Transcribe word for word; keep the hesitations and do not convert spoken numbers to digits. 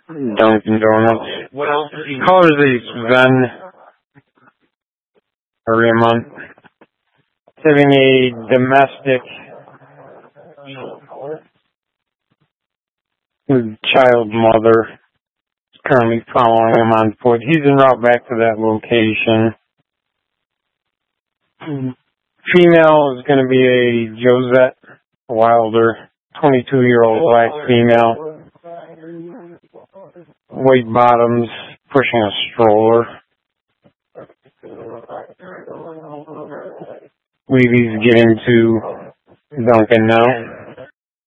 Dunkin' Donuts. What else? Colors of Sven Harriman. Having a domestic child mother is currently following him on foot. He's en route back to that location. Female is going to be a Josette Wilder, twenty-two-year-old black female. White bottoms, pushing a stroller. Believe he's getting to Dunkin' now.